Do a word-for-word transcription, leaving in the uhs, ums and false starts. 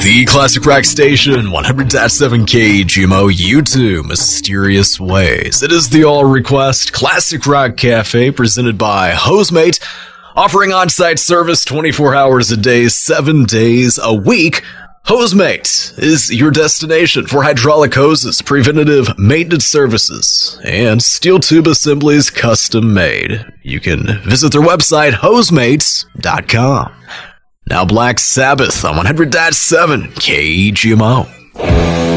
The Classic Rock Station, one hundred point seven K G M O, YouTube, Mysterious Ways. It is the All Request Classic Rock Cafe presented by Hosemate, offering on-site service twenty-four hours a day, seven days a week. Hosemate is your destination for hydraulic hoses, preventative maintenance services, and steel tube assemblies custom made. You can visit their website, hosemates dot com. Now Black Sabbath on one hundred point seven K G M O.